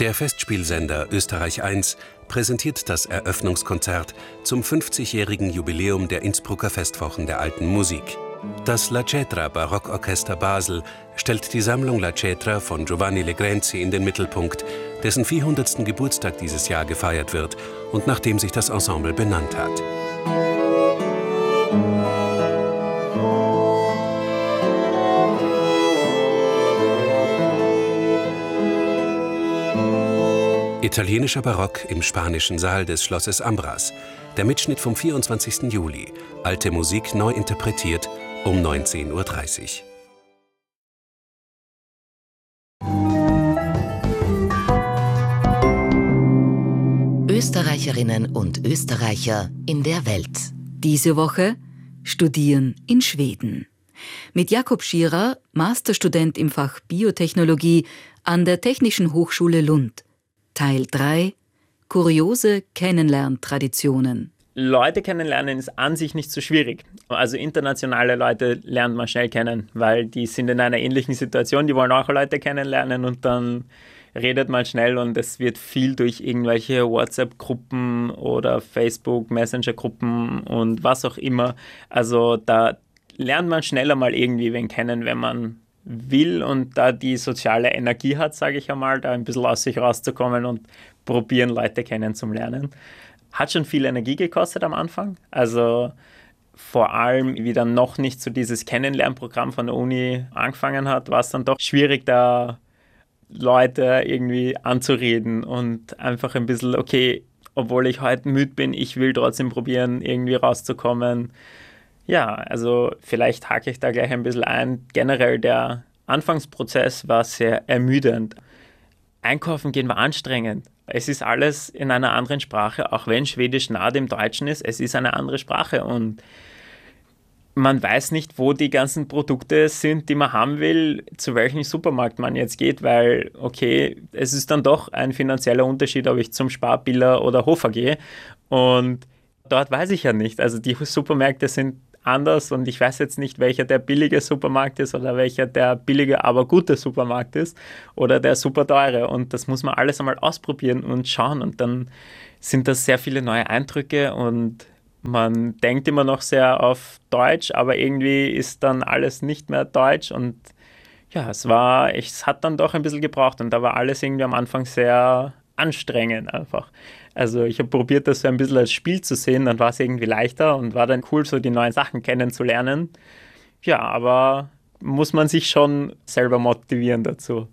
Der Festspielsender Österreich 1 präsentiert das Eröffnungskonzert zum 50-jährigen Jubiläum der Innsbrucker Festwochen der Alten Musik. Das La Cetra Barockorchester Basel stellt die Sammlung La Cetra von Giovanni Legrenzi in den Mittelpunkt, dessen 400. Geburtstag dieses Jahr gefeiert wird und nach dem sich das Ensemble benannt hat. Italienischer Barock im spanischen Saal des Schlosses Ambras. Der Mitschnitt vom 24. Juli. Alte Musik neu interpretiert um 19:30 Uhr. Österreicherinnen und Österreicher in der Welt. Diese Woche Studieren in Schweden. Mit Jakob Schierer, Masterstudent im Fach Biotechnologie an der Technischen Hochschule Lund. Teil 3 – Kuriose Kennenlerntraditionen. Leute kennenlernen ist an sich nicht so schwierig. Also internationale Leute lernt man schnell kennen, weil die sind in einer ähnlichen Situation, die wollen auch Leute kennenlernen und dann redet man schnell und es wird viel durch irgendwelche WhatsApp-Gruppen oder Facebook-Messenger-Gruppen und was auch immer. Also da lernt man schneller mal irgendwie wen kennen, wenn man will und da die soziale Energie hat, sage ich einmal, da ein bisschen aus sich rauszukommen und probieren, Leute kennenzulernen. Hat schon viel Energie gekostet am Anfang. Also vor allem, wie dann noch nicht so dieses Kennenlernprogramm von der Uni angefangen hat, war es dann doch schwierig, da Leute irgendwie anzureden und einfach ein bisschen, okay, obwohl ich heute müde bin, ich will trotzdem probieren, irgendwie rauszukommen. Ja, also vielleicht hake ich da gleich ein bisschen ein. Generell der Anfangsprozess war sehr ermüdend. Einkaufen gehen war anstrengend. Es ist alles in einer anderen Sprache, auch wenn Schwedisch nah dem Deutschen ist, es ist eine andere Sprache und man weiß nicht, wo die ganzen Produkte sind, die man haben will, zu welchem Supermarkt man jetzt geht, weil, okay, es ist dann doch ein finanzieller Unterschied, ob ich zum Sparbiller oder Hofer gehe und dort weiß ich ja nicht. Also die Supermärkte sind anders und ich weiß jetzt nicht, welcher der billige Supermarkt ist oder welcher der billige, aber gute Supermarkt ist oder der super teure und das muss man alles einmal ausprobieren und schauen und dann sind das sehr viele neue Eindrücke und man denkt immer noch sehr auf Deutsch, aber irgendwie ist dann alles nicht mehr Deutsch und ja, es hat dann doch ein bisschen gebraucht und da war alles irgendwie am Anfang sehr anstrengend einfach. Also ich habe probiert, das so ein bisschen als Spiel zu sehen, dann war es irgendwie leichter und war dann cool, so die neuen Sachen kennenzulernen. Ja, aber muss man sich schon selber motivieren dazu.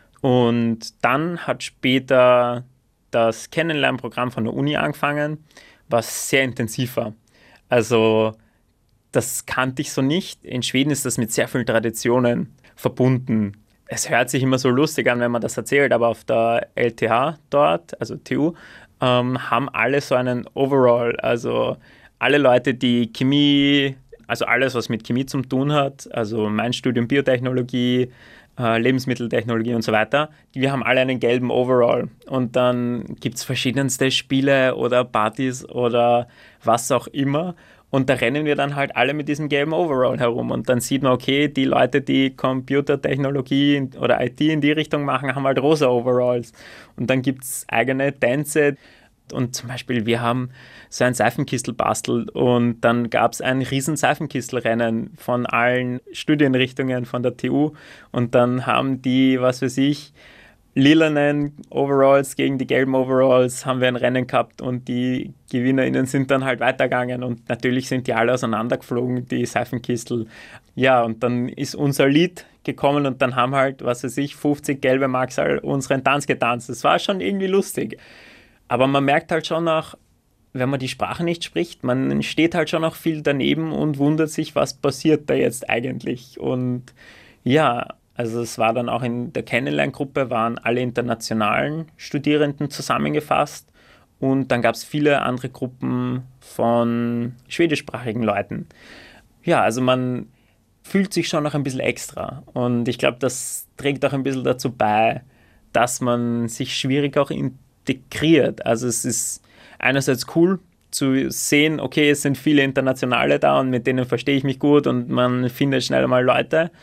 Und dann hat später das Kennenlernprogramm von der Uni angefangen, was sehr intensiv war. Also das kannte ich so nicht. In Schweden ist das mit sehr vielen Traditionen verbunden. Es hört sich immer so lustig an, wenn man das erzählt, aber auf der LTH dort, also TU, haben alle so einen Overall, also alle Leute, die Chemie, also alles, was mit Chemie zu tun hat, also mein Studium Biotechnologie, Lebensmitteltechnologie und so weiter, wir haben alle einen gelben Overall und dann gibt es verschiedenste Spiele oder Partys oder was auch immer und da rennen wir dann halt alle mit diesem gelben Overall herum und dann sieht man, okay, die Leute, die Computertechnologie oder IT in die Richtung machen, haben halt rosa Overalls und dann gibt es eigene Tänze und zum Beispiel wir haben so ein Seifenkistel bastelt und dann gab es ein riesen Seifenkistelrennen von allen Studienrichtungen von der TU und dann haben die, was weiß ich, lilanen Overalls gegen die gelben Overalls haben wir ein Rennen gehabt und die GewinnerInnen sind dann halt weitergegangen und natürlich sind die alle auseinandergeflogen, die Seifenkistel. Ja, und dann ist unser Lied gekommen und dann haben halt, was weiß ich, 50 gelbe Maxal unseren Tanz getanzt. Das war schon irgendwie lustig. Aber man merkt halt schon auch, wenn man die Sprache nicht spricht, man steht halt schon auch viel daneben und wundert sich, was passiert da jetzt eigentlich. Und ja, also es war dann auch in der Kennenlerngruppe, waren alle internationalen Studierenden zusammengefasst und dann gab es viele andere Gruppen von schwedischsprachigen Leuten. Ja, also man fühlt sich schon noch ein bisschen extra und ich glaube, das trägt auch ein bisschen dazu bei, dass man sich schwierig auch integriert. Also es ist einerseits cool zu sehen, okay, es sind viele Internationale da und mit denen verstehe ich mich gut und man findet schnell mal Leute.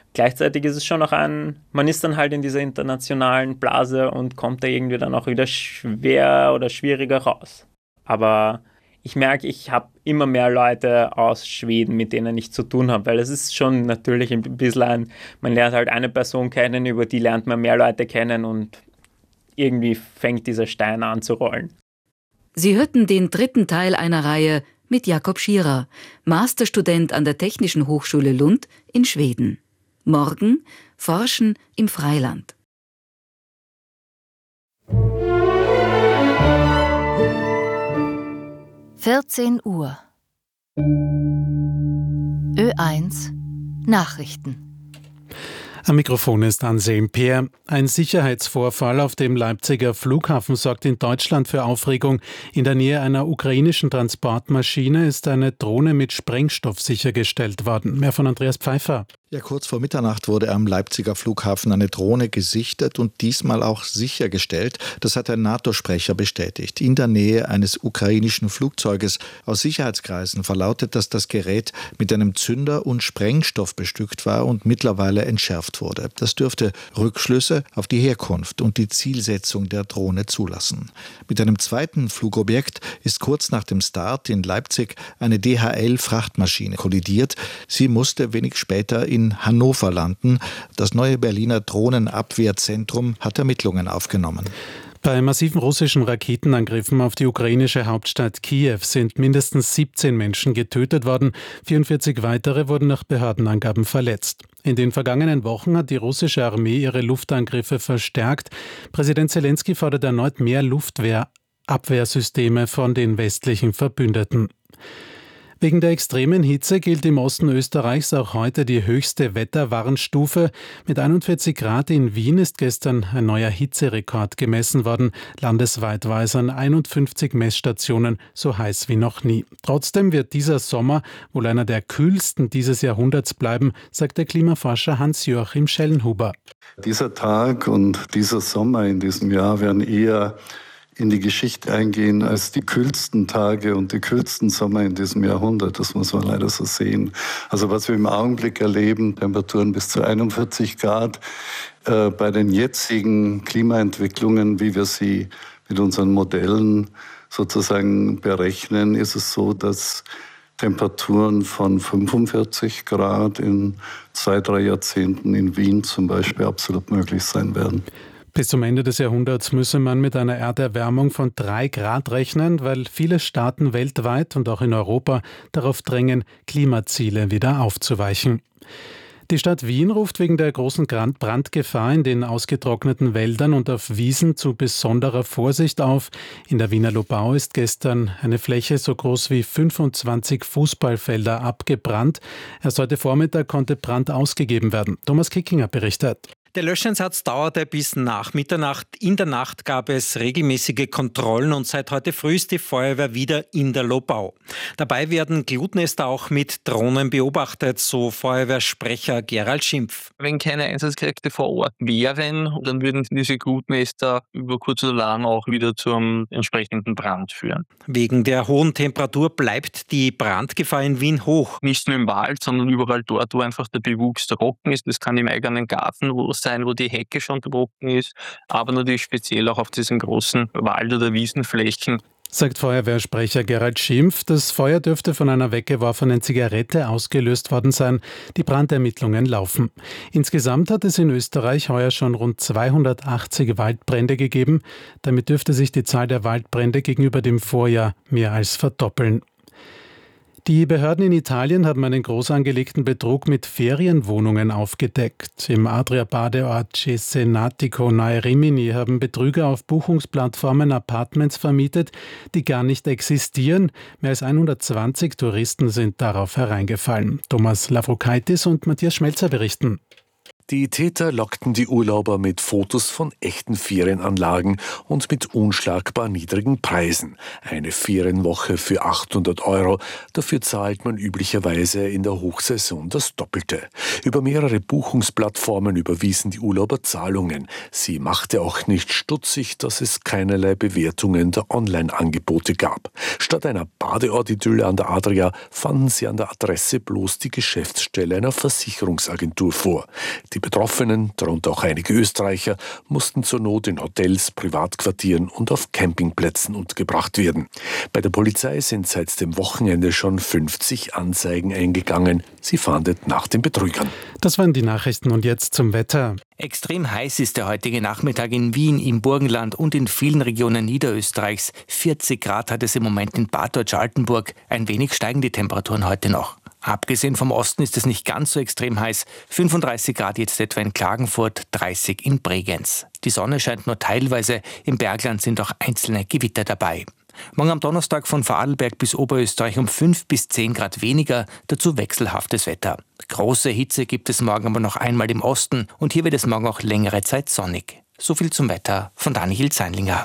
gleichzeitig ist es schon noch man ist dann halt in dieser internationalen Blase und kommt da irgendwie dann auch wieder schwer oder schwieriger raus. Aber ich merke, ich habe immer mehr Leute aus Schweden, mit denen ich zu tun habe, weil es ist schon natürlich ein bisschen man lernt halt eine Person kennen, über die lernt man mehr Leute kennen und irgendwie fängt dieser Stein an zu rollen. Sie hörten den 3. Teil einer Reihe mit Jakob Schierer, Masterstudent an der Technischen Hochschule Lund in Schweden. Morgen Forschen im Freiland. Uhr. Ö1 Nachrichten. Am Mikrofon ist Anselm Peer. Ein Sicherheitsvorfall auf dem Leipziger Flughafen sorgt in Deutschland für Aufregung. In der Nähe einer ukrainischen Transportmaschine ist eine Drohne mit Sprengstoff sichergestellt worden. Mehr von Andreas Pfeiffer. Ja, kurz vor Mitternacht wurde am Leipziger Flughafen eine Drohne gesichtet und diesmal auch sichergestellt. Das hat ein NATO-Sprecher bestätigt. In der Nähe eines ukrainischen Flugzeuges. Aus Sicherheitskreisen verlautet, dass das Gerät mit einem Zünder und Sprengstoff bestückt war und mittlerweile entschärft wurde. Das dürfte Rückschlüsse auf die Herkunft und die Zielsetzung der Drohne zulassen. Mit einem zweiten Flugobjekt ist kurz nach dem Start in Leipzig eine DHL-Frachtmaschine kollidiert. Sie musste wenig später in Hannover landen. Das neue Berliner Drohnenabwehrzentrum hat Ermittlungen aufgenommen. Bei massiven russischen Raketenangriffen auf die ukrainische Hauptstadt Kiew sind mindestens 17 Menschen getötet worden. 44 weitere wurden nach Behördenangaben verletzt. In den vergangenen Wochen hat die russische Armee ihre Luftangriffe verstärkt. Präsident Zelensky fordert erneut mehr Luftwehrabwehrsysteme von den westlichen Verbündeten. Wegen der extremen Hitze gilt im Osten Österreichs auch heute die höchste Wetterwarnstufe. Mit 41 Grad in Wien ist gestern ein neuer Hitzerekord gemessen worden. Landesweit war es an 51 Messstationen so heiß wie noch nie. Trotzdem wird dieser Sommer wohl einer der kühlsten dieses Jahrhunderts bleiben, sagt der Klimaforscher Hans-Joachim Schellenhuber. Dieser Tag und dieser Sommer in diesem Jahr werden eher in die Geschichte eingehen als die kühlsten Tage und die kühlsten Sommer in diesem Jahrhundert. Das muss man leider so sehen. Also was wir im Augenblick erleben, Temperaturen bis zu 41 Grad, bei den jetzigen Klimaentwicklungen, wie wir sie mit unseren Modellen sozusagen berechnen, ist es so, dass Temperaturen von 45 Grad in 2-3 Jahrzehnten in Wien zum Beispiel absolut möglich sein werden. Bis zum Ende des Jahrhunderts müsse man mit einer Erderwärmung von 3 Grad rechnen, weil viele Staaten weltweit und auch in Europa darauf drängen, Klimaziele wieder aufzuweichen. Die Stadt Wien ruft wegen der großen Brandgefahr in den ausgetrockneten Wäldern und auf Wiesen zu besonderer Vorsicht auf. In der Wiener Lobau ist gestern eine Fläche so groß wie 25 Fußballfelder abgebrannt. Erst heute Vormittag konnte Brand ausgegeben werden. Thomas Kickinger berichtet. Der Löscheinsatz dauerte bis nach Mitternacht. In der Nacht gab es regelmäßige Kontrollen und seit heute früh ist die Feuerwehr wieder in der Lobau. Dabei werden Glutnester auch mit Drohnen beobachtet, so Feuerwehrsprecher Gerald Schimpf. Wenn keine Einsatzkräfte vor Ort wären, dann würden diese Glutnester über kurz oder lang auch wieder zum entsprechenden Brand führen. Wegen der hohen Temperatur bleibt die Brandgefahr in Wien hoch. Nicht nur im Wald, sondern überall dort, wo einfach der Bewuchs trocken ist. Das kann im eigenen Garten sein, wo die Hecke schon trocken ist, aber natürlich speziell auch auf diesen großen Wald- oder Wiesenflächen. Sagt Feuerwehrsprecher Gerald Schimpf. Das Feuer dürfte von einer weggeworfenen Zigarette ausgelöst worden sein. Die Brandermittlungen laufen. Insgesamt hat es in Österreich heuer schon rund 280 Waldbrände gegeben. Damit dürfte sich die Zahl der Waldbrände gegenüber dem Vorjahr mehr als verdoppeln. Die Behörden in Italien haben einen groß angelegten Betrug mit Ferienwohnungen aufgedeckt. Im Adria-Badeort Cesenatico nahe Rimini haben Betrüger auf Buchungsplattformen Apartments vermietet, die gar nicht existieren. Mehr als 120 Touristen sind darauf hereingefallen. Thomas Lavrokaitis und Matthias Schmelzer berichten. Die Täter lockten die Urlauber mit Fotos von echten Ferienanlagen und mit unschlagbar niedrigen Preisen. Eine Ferienwoche für 800 €. Dafür zahlt man üblicherweise in der Hochsaison das Doppelte. Über mehrere Buchungsplattformen überwiesen die Urlauber Zahlungen. Sie machte auch nicht stutzig, dass es keinerlei Bewertungen der Online-Angebote gab. Statt einer Badeortidylle an der Adria fanden sie an der Adresse bloß die Geschäftsstelle einer Versicherungsagentur vor. Die Betroffenen, darunter auch einige Österreicher, mussten zur Not in Hotels, Privatquartieren und auf Campingplätzen untergebracht werden. Bei der Polizei sind seit dem Wochenende schon 50 Anzeigen eingegangen. Sie fahndet nach den Betrügern. Das waren die Nachrichten und jetzt zum Wetter. Extrem heiß ist der heutige Nachmittag in Wien, im Burgenland und in vielen Regionen Niederösterreichs. 40 Grad hat es im Moment in Bad Deutsch-Altenburg. Ein wenig steigen die Temperaturen heute noch. Abgesehen vom Osten ist es nicht ganz so extrem heiß. 35 Grad jetzt etwa in Klagenfurt, 30 in Bregenz. Die Sonne scheint nur teilweise, im Bergland sind auch einzelne Gewitter dabei. Morgen am Donnerstag von Vorarlberg bis Oberösterreich um 5 bis 10 Grad weniger, dazu wechselhaftes Wetter. Große Hitze gibt es morgen aber noch einmal im Osten und hier wird es morgen auch längere Zeit sonnig. So viel zum Wetter von Daniel Zeinlinger.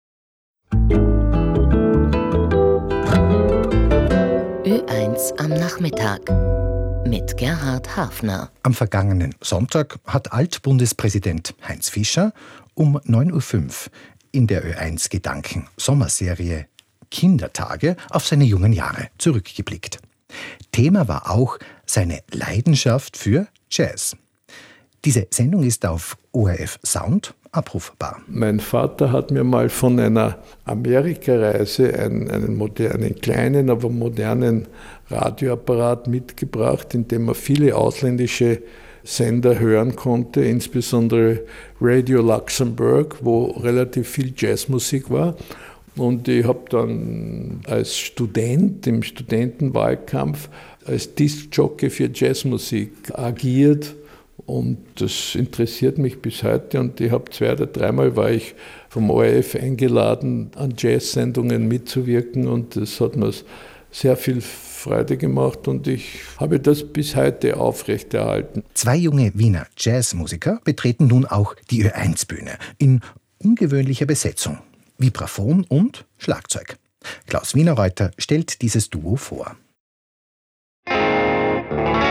Ö1 am Nachmittag mit Gerhard Hafner. Am vergangenen Sonntag hat Altbundespräsident Heinz Fischer um 9:05 Uhr in der Ö1 Gedanken Sommerserie Kindertage auf seine jungen Jahre zurückgeblickt. Thema war auch seine Leidenschaft für Jazz. Diese Sendung ist auf ORF Sound abrufbar. Mein Vater hat mir mal von einer Amerikareise einen kleinen, aber modernen Radioapparat mitgebracht, in dem man viele ausländische Sender hören konnte, insbesondere Radio Luxemburg, wo relativ viel Jazzmusik war. Und ich habe dann als Student im Studentenwahlkampf als Diskjockey für Jazzmusik agiert. Und das interessiert mich bis heute. Und ich habe 2 oder 3 Mal war ich vom ORF eingeladen, an Jazz-Sendungen mitzuwirken. Und das hat mir sehr viel Freude gemacht und ich habe das bis heute aufrechterhalten. 2 junge Wiener Jazzmusiker betreten nun auch die Ö1-Bühne in ungewöhnlicher Besetzung. Vibraphon und Schlagzeug. Klaus Wienerreuter stellt dieses Duo vor.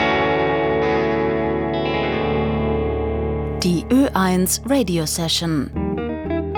Die Ö1 Radio Session.